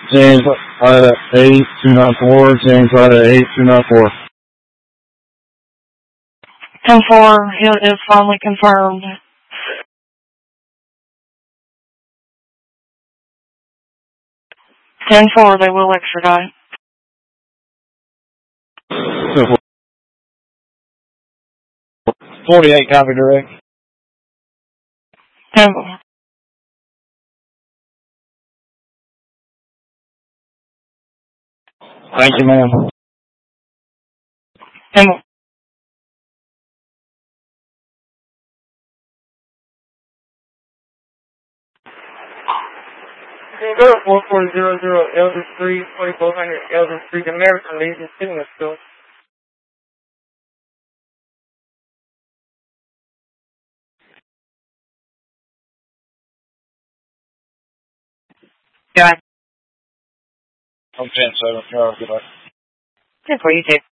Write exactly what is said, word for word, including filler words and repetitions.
James, flight at eight two nine four, James, flight at eight two nine four. ten four, it is finally confirmed. ten four, they will extradite. forty-eight, copy direct. ten four. Thank you, ma'am. ten four. Go to four four zero zero Elder Street, forty-four hundred Elder Street, American Legion, Signal School. Yeah. I'm ten seven, Charles, goodbye. ten four, you too.